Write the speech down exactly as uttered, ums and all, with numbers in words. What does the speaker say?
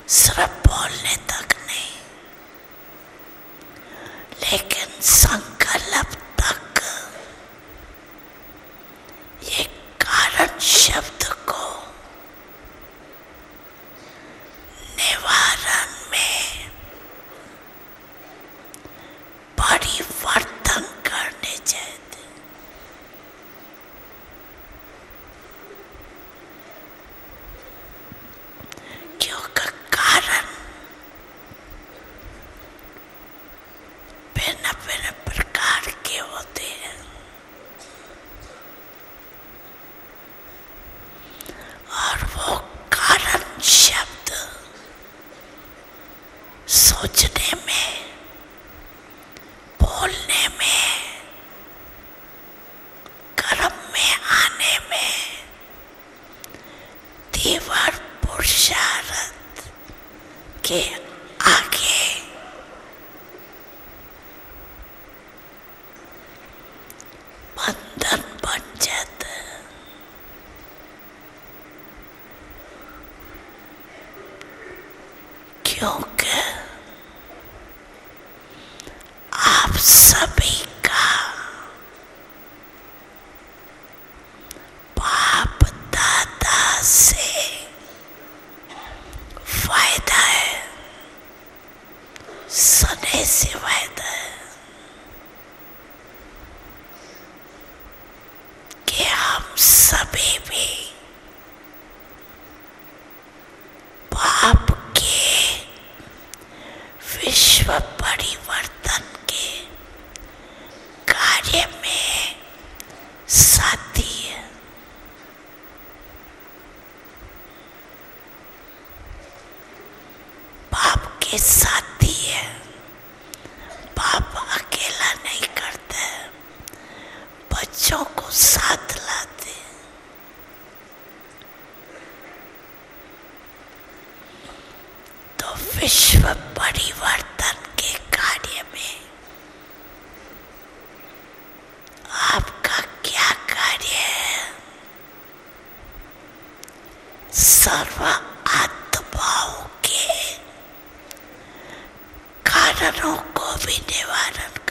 सिर्फ बोलने तक नहीं, लेकिन संकल्प तक ये कारण शब्द को निवारण में परिवर्तन करने चाहिए। क्योंकि कारण भिन्न भिन्न प्रकार के होते हैं और वो कारण शब्द सोचने में, बोलने में, कर्म में आने में तीव्र पुरुषार्थ के आगे बंधन बन जाता है। क्योंकि आप सभी का बाप दादा से फायदा है, सने से फायदा है कि हम सभी भी बाप के विश्व परिवर्तन के कार्य में साथी है। बाप के साथी है। बाप अकेला नहीं करता है, बच्चों को साथ लाते हैं। तो विश्व परिवर्तन के कार्य में आपका क्या कार्य है? सर्व आत्माओं के कारणों को भी निवारण